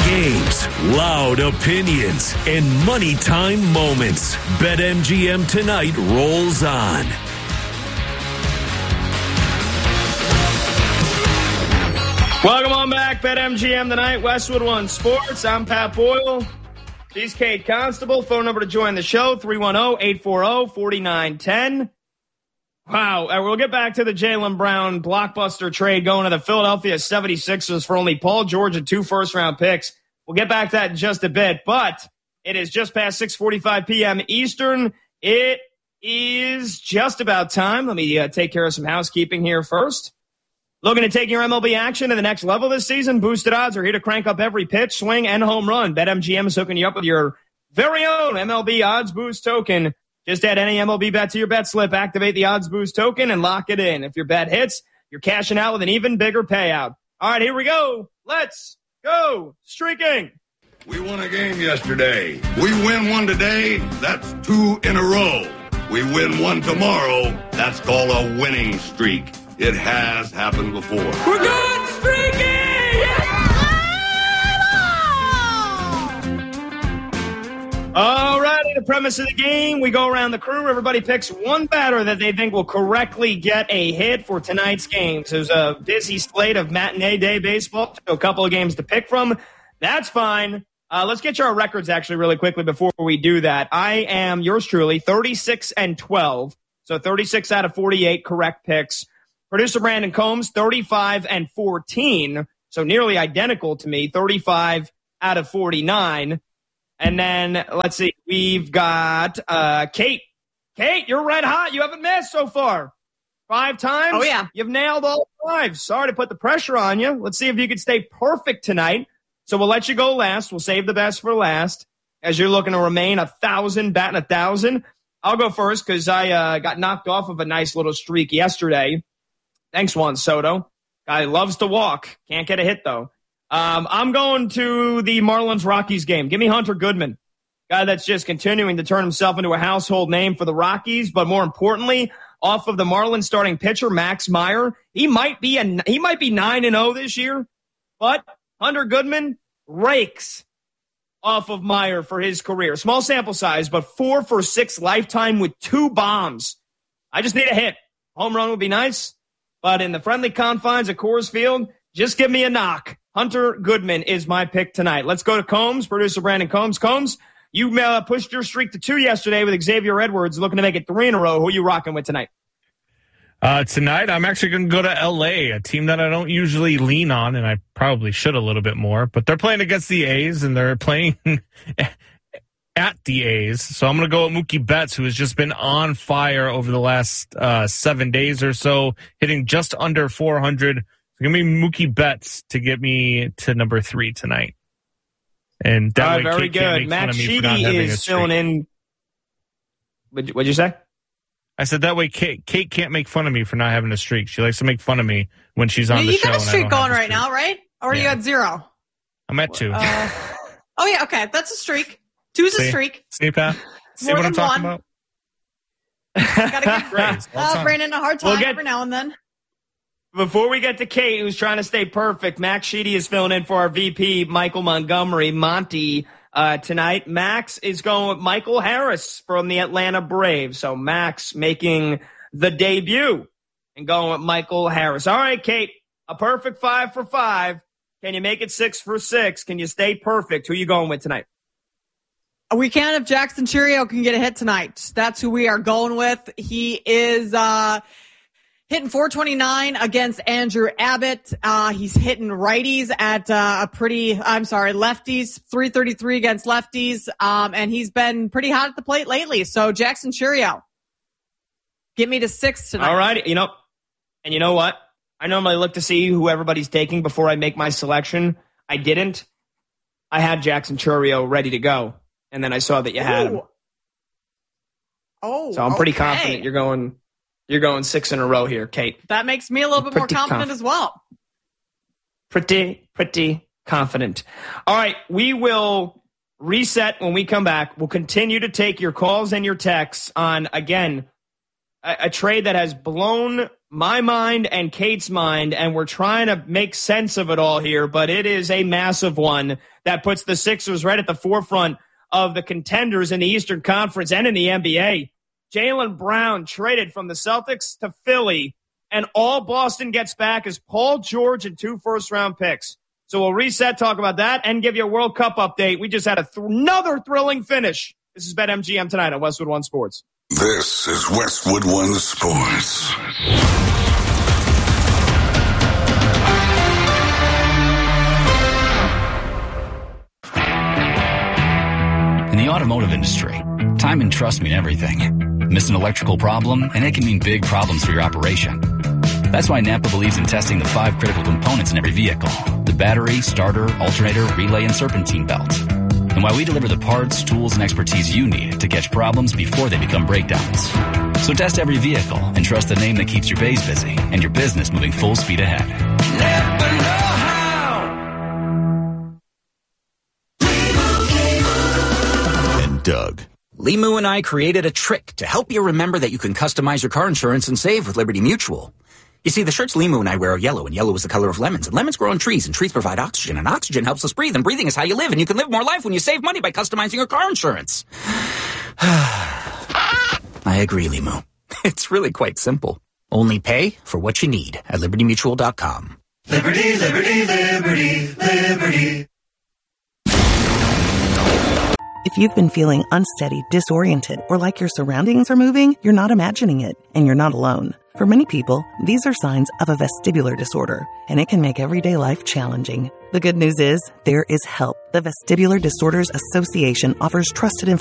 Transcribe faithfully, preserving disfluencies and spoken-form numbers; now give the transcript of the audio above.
games, loud opinions, and money time moments. BetMGM Tonight rolls on. Welcome on back, BetMGM Tonight, Westwood One Sports. I'm Pat Boyle. She's Kate Constable. Phone number to join the show, three one zero, eight four zero, four nine one zero. Wow, uh, we'll get back to the Jaylen Brown blockbuster trade going to the Philadelphia seventy-sixers for only Paul George and two first-round picks. We'll get back to that in just a bit, but it is just past six forty-five p.m. Eastern. It is just about time. Let me uh, take care of some housekeeping here first. Looking to take your M L B action to the next level this season? Boosted odds are here to crank up every pitch, swing, and home run. BetMGM is hooking you up with your very own M L B Odds Boost token. Just add any M L B bet to your bet slip, activate the Odds Boost token, and lock it in. If your bet hits, you're cashing out with an even bigger payout. All right, here we go. Let's go streaking. We won a game yesterday. We win one today, that's two in a row. We win one tomorrow, that's called a winning streak. It has happened before. We're good streaking! All righty, the premise of the game, we go around the crew. Everybody picks one batter that they think will correctly get a hit for tonight's games. There's a busy slate of matinee day baseball, so a couple of games to pick from. That's fine. Uh, let's get you our records, actually, really quickly before we do that. I am, yours truly, thirty-six and twelve, so thirty-six out of forty-eight correct picks. Producer Brandon Combs, thirty-five and fourteen, so nearly identical to me, thirty-five out of forty-nine. And then, let's see, we've got uh, Kate. Kate, you're red hot. You haven't missed so far. Five times? Oh, yeah. You've nailed all five. Sorry to put the pressure on you. Let's see if you can stay perfect tonight. So we'll let you go last. We'll save the best for last as you're looking to remain a thousand, batting a thousand. I'll go first because I uh, got knocked off of a nice little streak yesterday. Thanks, Juan Soto. Guy loves to walk. Can't get a hit, though. Um, I'm going to the Marlins-Rockies game. Give me Hunter Goodman. Guy that's just continuing to turn himself into a household name for the Rockies, but more importantly, off of the Marlins starting pitcher, Max Meyer. He might be a, he might be nine and oh this year, but Hunter Goodman rakes off of Meyer for his career. Small sample size, but four for six lifetime with two bombs. I just need a hit. Home run would be nice, but in the friendly confines of Coors Field, just give me a knock. Hunter Goodman is my pick tonight. Let's go to Combs, producer Brandon Combs. Combs, you uh, pushed your streak to two yesterday with Xavier Edwards, looking to make it three in a row. Who are you rocking with tonight? Uh, tonight, I'm actually going to go to L A, a team that I don't usually lean on, and I probably should a little bit more. But they're playing against the A's, and they're playing at the A's. So I'm going to go with Mookie Betts, who has just been on fire over the last uh, seven days or so, hitting just under four hundred. So give me Mookie Betts to get me to number three tonight. And that uh, way, very Kate can't good. make Matt fun of me Sheedy for not having a is streak. filling in. What'd, what'd you say? I said that way Kate, Kate can't make fun of me for not having a streak. She likes to make fun of me when she's on you, the you show. got a and I streak don't have going a right streak. now, right? Or are Yeah. you at zero? I'm at two. Uh, oh, yeah, okay. That's a streak. Two's a See? streak. See, Pat? See More what I'm than talking one. about? Gotta give Praise all the uh, time. Brandon a hard time We'll get- every now and then. Before we get to Kate, who's trying to stay perfect, Max Sheedy is filling in for our V P, Michael Montgomery, Monty, uh, tonight. Max is going with Michael Harris from the Atlanta Braves. So Max making the debut and going with Michael Harris. All right, Kate, a perfect five for five. Can you make it six for six? Can you stay perfect? Who you going with tonight? We can if Jackson Churio can get a hit tonight. That's who we are going with. He is uh, hitting four twenty-nine against Andrew Abbott. Uh, he's hitting righties at uh, a pretty, I'm sorry, lefties, three thirty-three against lefties. Um, and he's been pretty hot at the plate lately. So Jackson Churio, get me to six tonight. All right, you know, and you know what? I normally look to see who everybody's taking before I make my selection. I didn't. I had Jackson Churio ready to go, and then I saw that you had him. Oh, So I'm pretty okay. confident you're going you're going six in a row here, Kate. That makes me a little bit more Pretty confident conf- as well. Pretty, pretty confident. All right, we will reset when we come back. We'll continue to take your calls and your texts on, again, a, a trade that has blown my mind and Kate's mind, and we're trying to make sense of it all here, but it is a massive one that puts the Sixers right at the forefront of the contenders in the Eastern Conference and in the N B A. Jaylen Brown traded from the Celtics to Philly, and all Boston gets back is Paul George and two first-round picks. So we'll reset, talk about that, and give you a World Cup update. We just had a th- another thrilling finish. This is BetMGM tonight on Westwood One Sports. This is Westwood One Sports. In the automotive industry, time and trust mean everything. Miss an electrical problem, and it can mean big problems for your operation. That's why Napa believes in testing the five critical components in every vehicle: the battery, starter, alternator, relay, and serpentine belt. And why we deliver the parts, tools, and expertise you need to catch problems before they become breakdowns. So test every vehicle and trust the name that keeps your bays busy and your business moving full speed ahead. Napa know-how. And Doug. Limu and I created a trick to help you remember that you can customize your car insurance and save with Liberty Mutual. You see, the shirts Limu and I wear are yellow, and yellow is the color of lemons, and lemons grow on trees, and trees provide oxygen, and oxygen helps us breathe, and breathing is how you live, and you can live more life when you save money by customizing your car insurance. I agree, Limu. It's really quite simple. Only pay for what you need at liberty mutual dot com. Liberty, liberty, liberty, liberty. If you've been feeling unsteady, disoriented, or like your surroundings are moving, you're not imagining it, and you're not alone. For many people, these are signs of a vestibular disorder, and it can make everyday life challenging. The good news is, there is help. The Vestibular Disorders Association offers trusted information